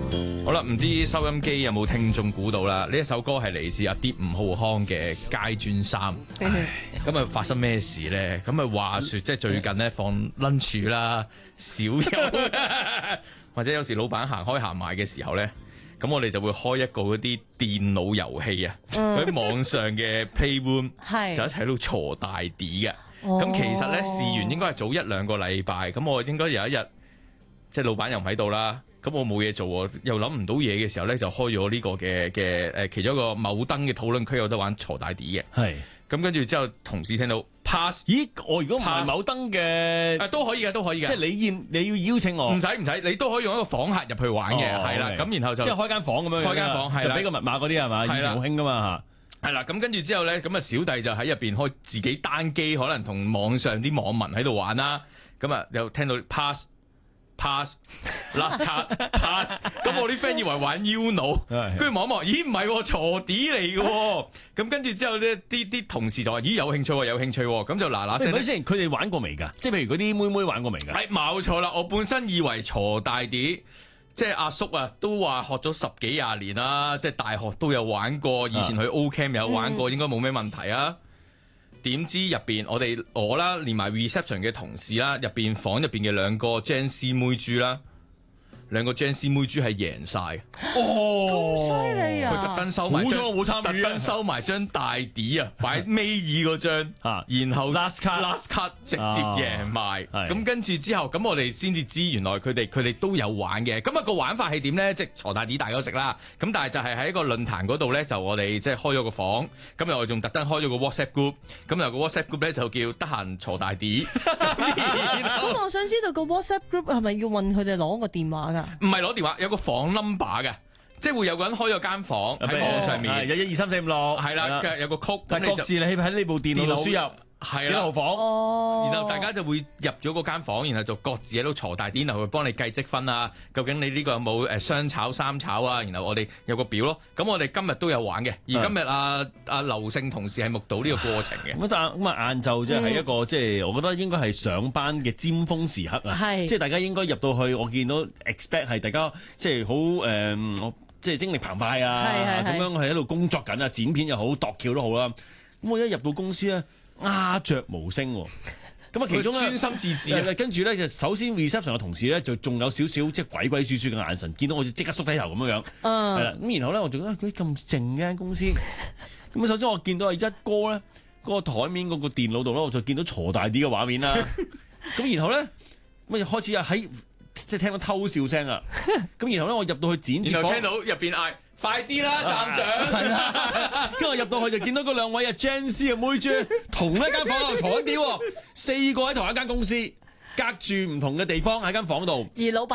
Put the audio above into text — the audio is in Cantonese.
好啦，唔知收音機有冇聽眾估到啦？呢一首歌係嚟自阿 Deep 吳浩康嘅《街磚3》。咁啊，發生咩事咧？咁啊，話說即係最近咧放 lunch 啦，少休或者有時老闆行開行埋嘅時候咧，咁我哋就會開一個嗰啲電腦遊戲啊，嗰啲網上嘅 playroom，就一齊喺度鋤大 D 嘅。咁其實咧試完應該係早1-2個禮拜，咁我應該有一日即係老闆又唔喺度啦。咁我冇嘢做，又諗唔到嘢嘅時候咧，就開咗呢個嘅其中一個某燈嘅討論區有得玩鋤大 D 嘅。係咁跟住之後，同事聽到 pass， 咦？我如果唔係某燈嘅，都可以嘅，都可以嘅。即係你要邀請我，唔使，你都可以用一個訪客入去玩嘅，係啦。咁然後就即係開間房咁樣，開間房係啦，就俾個密碼嗰啲係嘛？以前好興噶嘛嚇。係啦，咁跟住之後咧，咁啊小弟就喺入邊開自己單機，可能同網上啲網民喺度玩啦。咁啊又聽到 pass。last card pass， 咁我啲 friend 以為玩 Uno， 跟住望一望，咦唔係鋤 D 嚟嘅，咁跟住之後咧，啲同事就話，咦有興趣喎，有興趣喎，咁就嗱嗱聲。喂，先，佢哋玩過未㗎？即係譬如嗰啲妹妹玩過未㗎？係冇錯啦，我本身以為鋤大 D， 即係阿叔啊，都話學咗10幾20年啦，即係大學都有玩過，以前去 O-Camp 有玩過，應該冇咩問題啊。點知入邊我啦，連埋 reception 嘅同事啦，房入邊嘅2個 Gen C 妹豬啦。2個 Gen C 妹豬係贏晒， 咁犀利啊！ 佢特登收埋， 好彩我冇參與， 特登收埋張大 D 啊，擺尾二嗰張，然後 last card 直接贏埋。咁跟住之後，咁我哋先至知原來佢哋都有玩嘅。咁啊個玩法係點咧？即係鋤大 D 大家都食啦。咁但係就係喺一個論壇嗰度咧，就我哋即係開咗個房。咁又我仲特登開咗個 WhatsApp group。咁有個 WhatsApp group 咧就叫得閒鋤大 D。 咁我想知道個 WhatsApp group 係咪要問佢哋攞個電話㗎？ 唔係攞電話，有個房 number 嘅，即係會有個人開咗間房喺網上面， 有1 2 3 4 5 6，係啦， 有個曲， 但係各自你喺呢部電腦輸入。係啦，房， 然後大家就會入咗嗰間房，然後就各自喺度鋤大 D，然後去幫你計積分啊。究竟你呢個有冇雙炒三炒啊？然後我哋有個表咯。咁我哋今日都有玩嘅，而今日阿劉姓同事係目睹呢個過程嘅。 咁啊晏晝即係一個即係我覺得應該係上班嘅尖峰時刻啊！即係大家應該入到去，我見到 expect 係大家即係好即係精力澎湃啊！咁樣係喺度工作緊啊，剪片又好，度橋都好啦。咁我一入到公司咧，鴉雀無聲喎，咁啊其中咧專心致志啊，跟住咧就首先 reception 嘅同事咧就仲有少少即係鬼鬼祟祟嘅眼神，見到我就即刻縮低頭咁樣樣，係啦，咁然後咧我就覺得佢咁靜嘅間公司，咁啊首先我見到係一哥咧嗰個台面嗰個電腦度咧，我就見到鋤大 D 嘅畫面啦，咁然後咧咁就開始啊喺即係聽到偷笑聲啊，咁然後咧我入到去剪然後聽到入邊嗌。快啲啦，站長！ 係啦，跟住我入到去就見到嗰2位Gen C 嘅妹豬，同一間房度鋤緊 D，4個喺同一間公司，隔住唔同嘅地方喺間房度。 而老闆